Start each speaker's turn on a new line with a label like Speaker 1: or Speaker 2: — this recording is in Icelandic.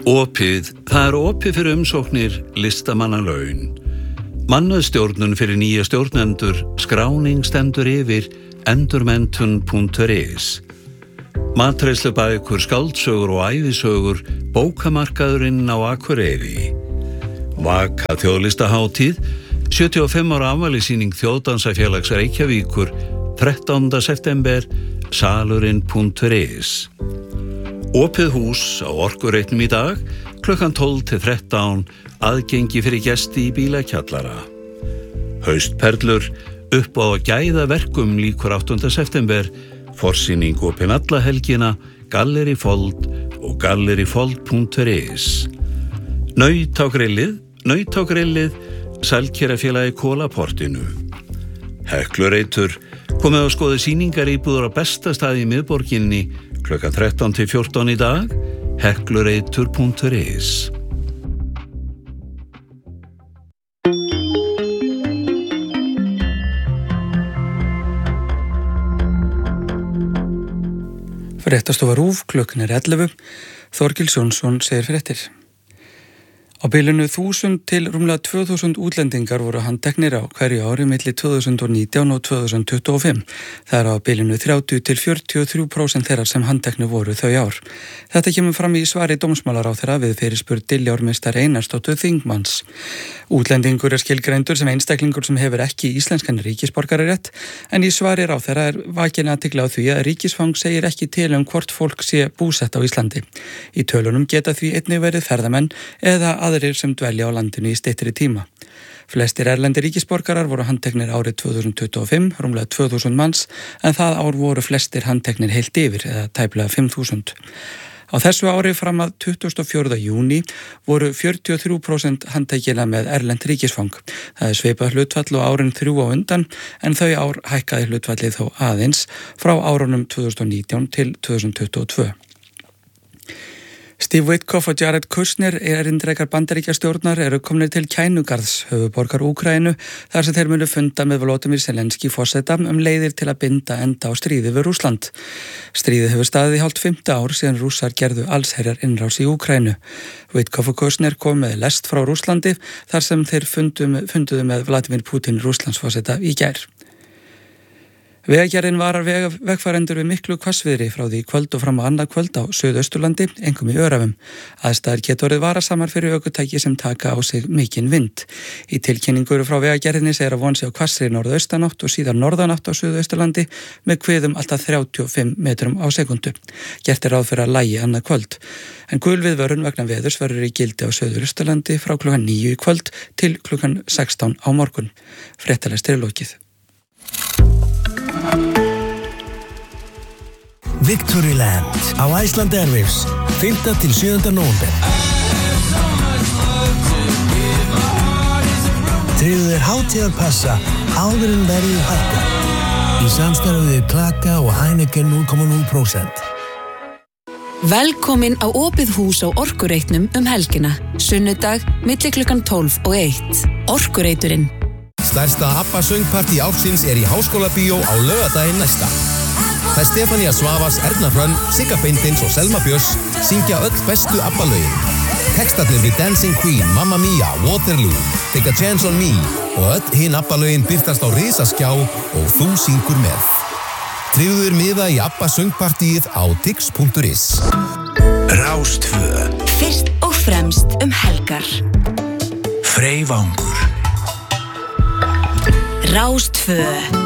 Speaker 1: Opið, það opið fyrir umsóknir listamannalaun. Mannauðsstjórnun fyrir nýja stjórnendur, skráning stendur yfir endurmenntun.is. Matreiðslubækur, skáldsögur og ævisögur, bókamarkaðurinn á Akureyri. Vaka þjóðlistahátíð, 75 ára afmælissýning Þjóðdansafélags Reykjavíkur, 13. september, salurinn.is. Opið hús á Orkureitnum í dag, klukkan 12 til 13, aðgengi fyrir gesti í bílakjallara. Haustperlur, upp á að gæða verkum líkur 8. september, forsýning opin alla helgina, Galleri Fold og gallerifold.is. Naut á grillið, Sælkerafélagi Kólaportinu. Heklureitur, komið að skoða sýningar íbúður á besta staði í miðborginni, klukkan 13 til 14 í dag, heklureitur.is.
Speaker 2: Fréttastofa RÚV, klukkan 11. Þorgils Jónsson segir fréttir. Á bilinu 1000 til rúmlega 2000 útlendingar voru handteknir á hverju ári milli 2019 og 2025. Það á bilinu 30 til 43% þeirra sem handteknir voru þau ár. Þetta kemur fram í svari dómsmálaráðherra við fyrirspurn Diljármeistar Einarsdóttur þingmanns. Útlendingur skilgreindur sem einstaklingur sem hefur ekki íslenskan ríkisborgararétt, en í svari ráðherra vakin athygli á því að ríkisfang segir ekki til hvort fólk sé búsett á Íslandi. Í tölunum geta því einnig verið ferðamenn eða aðrir sem dvelja á landinu í styttri tíma. Flestir erlendir ríkisborgarar voru handteknir árið 2025, rúmlega 2000 manns, en það ár voru flestir handteknir heilt yfir, eða tæplega 5000. Á þessu ári fram að 24. júní voru 43% handtekina með erlend ríkisfang. Það svipað hlutfall og árin 3 á undan, en þau ár hækkaði hlutfallið þó aðeins frá árunum 2019 til 2022. Steve Witkoff og Jared Kushner, erindrekar Bandaríkjastjórnar, eru komnir til Kænugarðs, höfuðborgar Úkraínu, þar sem þeir munu funda með Volodymyr Zelenský forseta leiðir til að binda enda á stríði við Rússland. Stríðið hefur staðið í hálft 5 ár síðan Rússar gerðu allsherjar innrás í Úkraínu. Witkoff og Kushner kom með lest frá Rússlandi þar sem þeir funduðu með Vladimir Putin Rússlandsforseta í gær. Vegagerðin varar vegfarendur við miklu hvassviðri frá því kvöld og fram á annað kvöld á Suðausturlandi, einkum í Öræfum. Aðstæður geta orðið varasamar fyrir ökutæki sem taka á sig mikinn vind. Í tilkynningu frá Vegagerðinni segir að von sig á hvassri norðaustanátt og síðan norðanátt á Suðausturlandi með hviðum alltaf 35 metrum á sekundu. Gert ráð fyrir að lægi annað kvöld. En gul viðvörun vegna veðurs verður í gildi á Suðausturlandi frá klukkan 9 í kvöld til klukkan 16 á morgun. Fréttalestur er lokið.
Speaker 3: Victoryland á Iceland Airwaves 5. til 7. nóvember. Tryggðu þér hátíðarpassa áður en verðið hækkar í samstarfi við Klaka og Heineken 0,0%.
Speaker 4: Velkomin á opið hús á Orkureitnum helgina, sunnudag milli klukkan 12 og 1. Orkureiturinn.
Speaker 5: Stærsta ABBA söngpartí ársins í Háskólabíó á laugardaginn næsta. Það Stefania Svavas, Erna Hrönn, Sigga Beintins og Selma Björns syngja öll bestu ABBA-lögin. Textarnir við Dancing Queen, Mamma Mia, Waterloo, Take a Chance on Me og öll hinn ABBA-lögin birtast á risaskjá og þú syngur með. Tryggðu þér miða í ABBA söngpartíið á tix.is.
Speaker 3: Rás 2.
Speaker 4: Fyrst og fremst helgar.
Speaker 3: Freyvangur.
Speaker 4: Rás 2.